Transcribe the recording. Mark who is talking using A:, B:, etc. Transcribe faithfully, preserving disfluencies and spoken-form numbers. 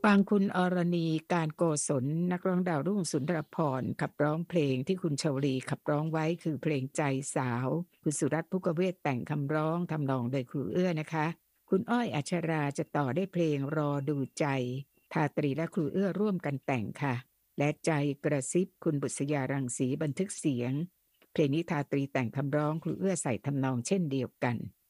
A: ฟังคุณอรณีการโกศลนักร้องดาวรุ่งสุนทรภรณ์ขับร้องเพลงที่คุณชวลีขับร้องไว้คือเพลงใจสาวคุณสุรัตน์ภุกเวศแต่งคำร้องทำนองโดยครูเอื้อนะคะคุณอ้อยอัชราจะต่อได้วยเพลงรอดูใจทาตรีและครูเอื้อร่วมกันแต่งค่ะและใจกระซิบคุณบุษยารังสีบันทึกเสียงเพลงนี้ทาตรีแต่งคำร้องครูเอื้อใส่ทำนองเช่นเดียวกัน